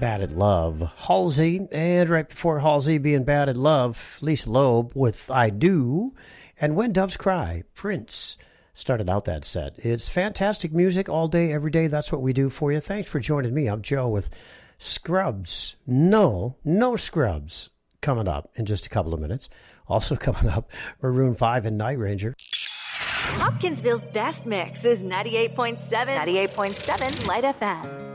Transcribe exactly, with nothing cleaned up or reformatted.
Bad at Love, Halsey, and right before Halsey being Bad at Love, Lisa Loeb with I Do, and When Doves Cry, Prince started out that set. It's fantastic music all day, every day. That's what we do for you. Thanks for joining me. I'm Joe with Scrubs. No, no Scrubs coming up in just a couple of minutes. Also coming up, Maroon five and Night Ranger. Hopkinsville's best mix is ninety-eight point seven, ninety-eight point seven Light F M.